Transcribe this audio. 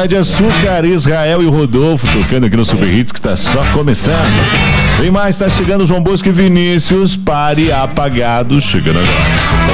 Pó de Açúcar, Israel e Rodolfo tocando aqui no Super Hits, que tá só começando. Tem mais, tá chegando João Bosco e Vinícius, Pare Apagado, chegando agora.